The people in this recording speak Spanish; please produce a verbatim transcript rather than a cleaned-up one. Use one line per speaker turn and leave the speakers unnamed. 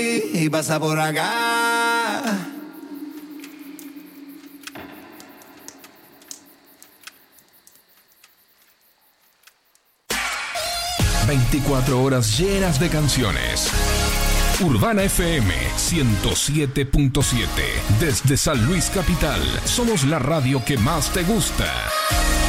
y pasa por acá.
veinticuatro horas llenas de canciones. Urbana F M ciento siete punto siete. Desde San Luis Capital, somos la radio que más te gusta.